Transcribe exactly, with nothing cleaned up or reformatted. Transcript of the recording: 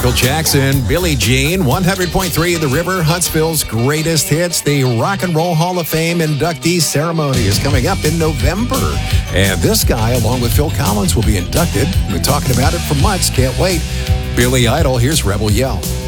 Michael Jackson, Billie Jean, one hundred point three The River, Huntsville's greatest hits. The Rock and Roll Hall of Fame inductee ceremony is coming up in November. And this guy, along with Phil Collins, will be inducted. We've been talking about it for months. Can't wait. Billy Idol, here's Rebel Yell.